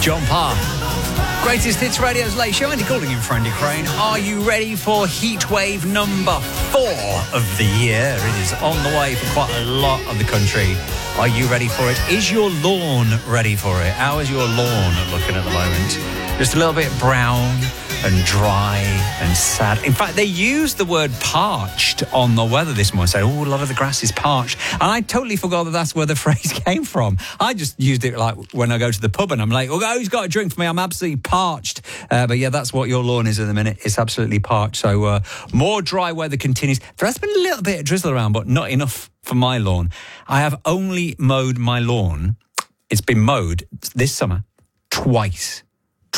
John Parr. Greatest Hits Radio's Late Show. Andy Goulding in for Andy Crane. Are you ready for heatwave number 4 of the year? It is on the way for quite a lot of the country. Are you ready for it? Is your lawn ready for it? How is your lawn looking at the moment? Just a little bit brown and dry and sad. In fact, they used the word parched on the weather this morning, saying, a lot of the grass is parched. And I totally forgot that that's where the phrase came from. I just used it like when I go to the pub and I'm like, who's got a drink for me? I'm absolutely parched. But yeah, that's what your lawn is at the minute. It's absolutely parched. So more dry weather continues. There has been a little bit of drizzle around, but not enough for my lawn. I have only mowed my lawn. It's been mowed this summer twice.